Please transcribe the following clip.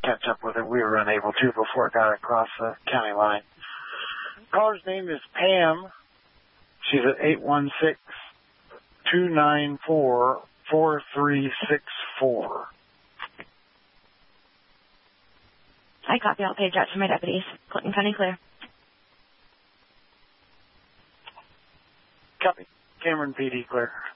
catch up with it. We were unable to before it got across the county line. Caller's name is Pam. She's at 816-294-4364. I copy. I'll page out to my deputies. Clinton County clear. Copy. Cameron PD clear.